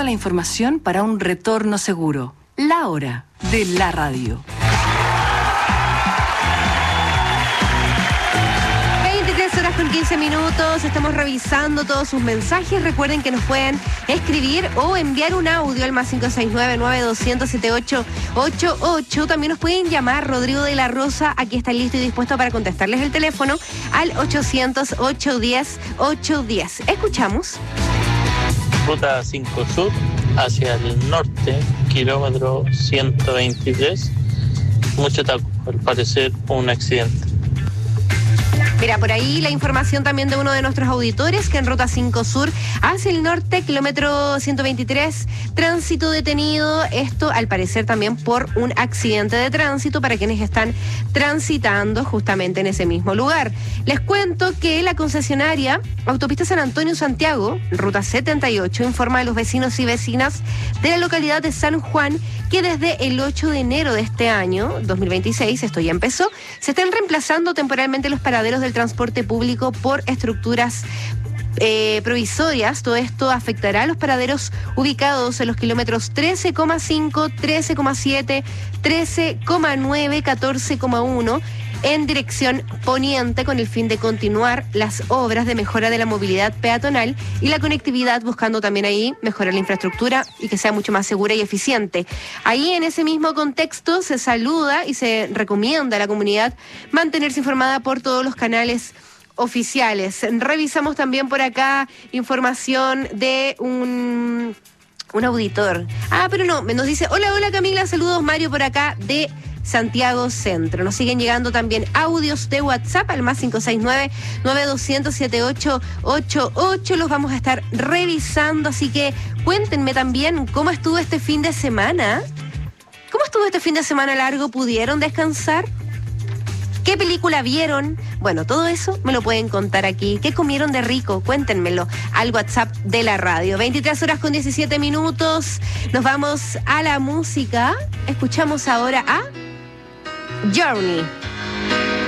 la información para un retorno seguro. La hora de la radio. 15 minutos, estamos revisando todos sus mensajes. Recuerden que nos pueden escribir o enviar un audio al más 569-9200-7888. También nos pueden llamar. Rodrigo de la Rosa aquí está listo y dispuesto para contestarles el teléfono al 800-810-810. Escuchamos. Ruta 5 Sur hacia el norte, kilómetro 123. Mucho taco, al parecer un accidente. Mira, por ahí la información también de uno de nuestros auditores que en Ruta 5 Sur hacia el norte, kilómetro 123, tránsito detenido. Esto al parecer también por un accidente de tránsito para quienes están transitando justamente en ese mismo lugar. Les cuento que la concesionaria Autopista San Antonio-Santiago, Ruta 78, informa a los vecinos y vecinas de la localidad de San Juan que desde el 8 de enero de este año, 2026, esto ya empezó, se están reemplazando temporalmente los paraderos del transporte público por estructuras provisorias. Todo esto afectará a los paraderos ubicados en los kilómetros 13,5, 13,7, 13,9, 14,1 en dirección poniente, con el fin de continuar las obras de mejora de la movilidad peatonal y la conectividad, buscando también ahí mejorar la infraestructura y que sea mucho más segura y eficiente. Ahí, en ese mismo contexto, se saluda y se recomienda a la comunidad mantenerse informada por todos los canales oficiales. Revisamos también por acá información de un auditor. Pero no, nos dice: hola Camila, saludos, Mario por acá de Santiago Centro. Nos siguen llegando también audios de WhatsApp al más 569-9200-7888. Los vamos a estar revisando, así que cuéntenme también cómo estuvo este fin de semana. ¿Cómo estuvo este fin de semana largo? ¿Pudieron descansar? ¿Qué película vieron? Bueno, todo eso me lo pueden contar aquí. ¿Qué comieron de rico? Cuéntenmelo al WhatsApp de la radio. 23:17. Nos vamos a la música. Escuchamos ahora a Journey.